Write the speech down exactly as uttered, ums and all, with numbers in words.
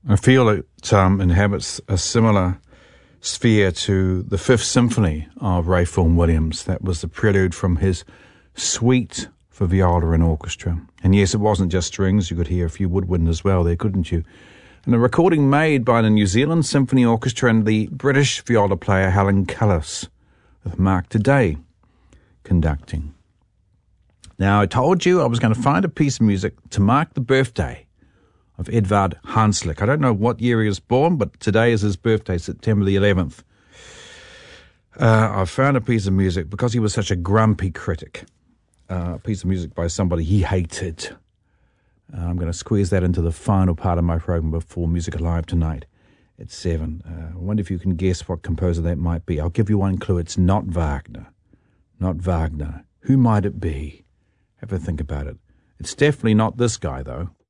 I feel it um, inhabits a similar sphere to the Fifth Symphony of Ralph Vaughan Williams. That was the prelude from his suite for viola and orchestra. And yes, it wasn't just strings. You could hear a few woodwind as well there, couldn't you? And a recording made by the New Zealand Symphony Orchestra and the British viola player Helen Cullis, with Mark Today conducting. Now, I told you I was going to find a piece of music to mark the birthday of Edvard Hanslick. I don't know what year he was born, but today is his birthday, September the eleventh. Uh, I found a piece of music because he was such a grumpy critic. Uh, a piece of music by somebody he hated. Uh, I'm going to squeeze that into the final part of my program before Music Alive tonight at seven. Uh, I wonder if you can guess what composer that might be. I'll give you one clue. It's not Wagner. Not Wagner. Who might it be? Have a think about it. It's definitely not this guy, though.